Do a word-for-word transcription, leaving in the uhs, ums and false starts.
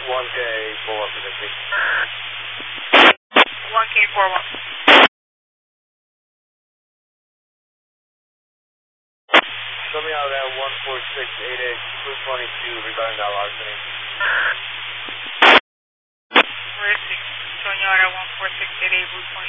one K four one fifty. one K four one. Show me out at one four six eight eight, Blue twenty-two regarding that larceny. Where is it? Showing you out at one four six eight eight, Blue twenty-two.